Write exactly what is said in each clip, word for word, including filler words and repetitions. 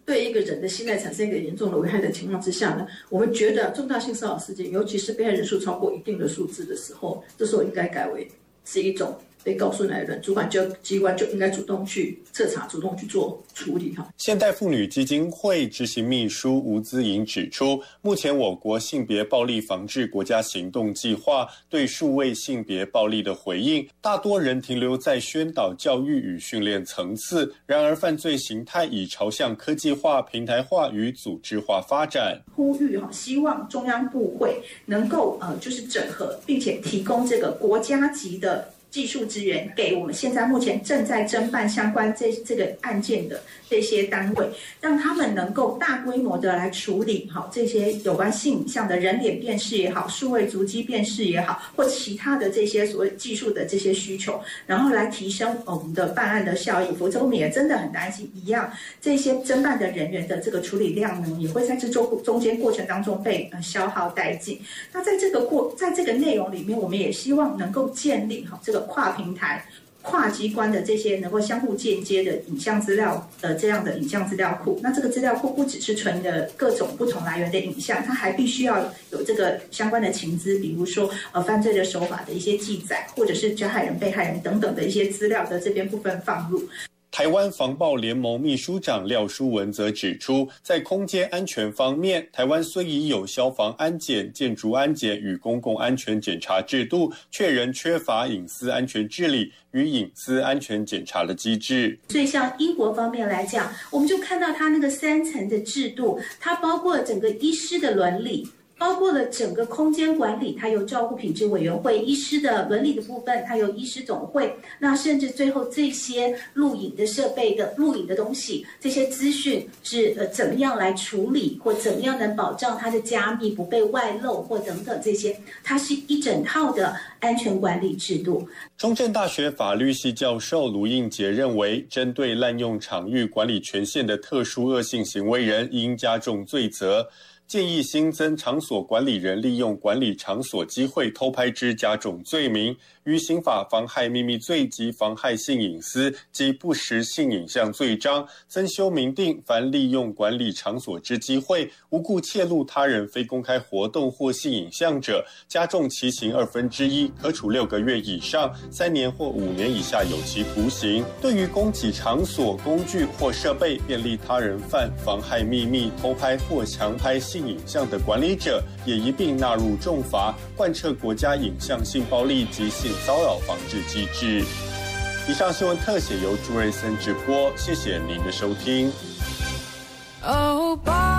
对一个人的信赖产生一个严重的危害的情况之下呢，我们觉得重大性骚扰事件，尤其是被害人数超过一定的数字的时候，这时候应该改为是一种被告诉来的人，主管机关就应该主动去彻查，主动去做处理。 现代妇女基金会执行秘书吴姿莹指出，目前我国性别暴力防治国家行动计划对数位性别暴力的回应，大多人停留在宣导教育与训练层次，然而犯罪形态已朝向科技化、平台化与组织化发展。 呼吁希望中央部会能够呃就是整合，并且提供这个国家级的技术资源给我们现在目前正在侦办相关这这个案件的这些单位，让他们能够大规模的来处理好这些有关性影像的人脸辨识也好，数位足迹辨识也好，或其他的这些所谓技术的这些需求，然后来提升我们的办案的效益。否则我们也真的很担心，一样这些侦办的人员的这个处理量呢，也会在这中中间过程当中被呃消耗殆尽。那在这个过在这个内容里面，我们也希望能够建立好这个跨平台、跨机关的这些能够相互间接的影像资料的这样的影像资料库。那这个资料库不只是存的各种不同来源的影像，它还必须要有这个相关的情资，比如说呃犯罪的手法的一些记载，或者是加害人、被害人等等的一些资料的这边部分放入。 台湾防暴联盟秘书长廖书文则指出，在空间安全方面，台湾虽已有消防安检、建筑安检与公共安全检查制度，却仍缺乏隐私安全治理与隐私安全检查的机制。 所以像英国方面来讲，我们就看到它那个三层的制度，它包括整个医师的伦理，包括了整个空间管理，它有照护品质委员会，医师的伦理的部分，它有医师总会，那甚至最后这些录影的设备的录影的东西，这些资讯是呃怎么样来处理，或怎么样能保障它的加密不被外漏，或等等这些，它是一整套的安全管理制度。 中正大学法律系教授卢应杰认为，针对滥用场域管理权限的特殊恶性行为人，应加重罪责。建议新增场所管理人利用管理场所机会偷拍之加重罪名，于刑法妨害秘密罪及妨害性隐私及不实性影像罪章增修明定，凡利用管理场所之机会，无故窃录他人非公开活动或性影像者，加重其刑二分之一，可处六个月以上三年或五年以下有期徒刑。对于供给场所、工具或设备便利他人犯妨害秘密、偷拍或强拍性影像的管理者，也一并纳入重罚，贯彻国家影像性暴力及性骚扰防治机制。以上新闻特写由朱瑞森直播，谢谢您的收听。Oh,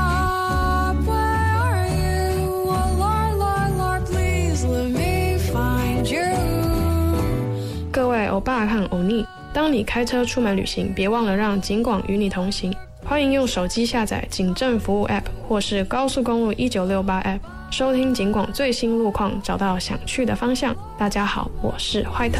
Bob, where are you? Oh, Lord, Lord, Lord, please let me find you. 各位欧巴和欧尼，当你开车出门旅行，别忘了让警广与你同行。欢迎用手机下载警政服务 App 或是高速公路一九六八 App， 收听警广最新路况，找到想去的方向。大家好，我是怀特。